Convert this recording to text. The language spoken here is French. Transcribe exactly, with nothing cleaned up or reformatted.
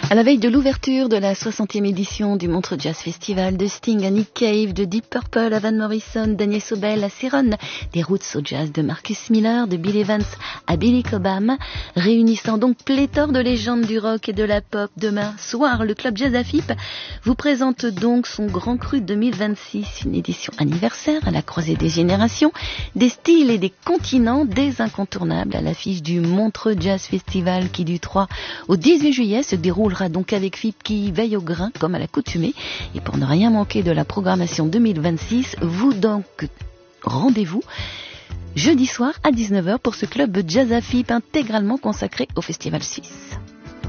À la veille de l'ouverture de la soixantième édition du Montreux Jazz Festival, de Sting à Nick Cave, de Deep Purple à Van Morrison, d'Agnès Obel à Céron, des Roots au jazz de Marcus Miller, de Bill Evans à Billy Cobham, réunissant donc pléthore de légendes du rock et de la pop. Demain soir, le club Jazz Afip vous présente donc son Grand Cru deux mille vingt-six, une édition anniversaire à la croisée des générations, des styles et des continents, des incontournables à l'affiche du Montreux Jazz Festival qui du trois au dix-huit juillet se déroulera donc avec F I P qui veille au grain comme à l'accoutumée. Et pour ne rien manquer de la programmation deux mille vingt-six, vous donc rendez-vous jeudi soir à dix-neuf heures pour ce club Jazz Afip intégralement consacré au Festival Suisse.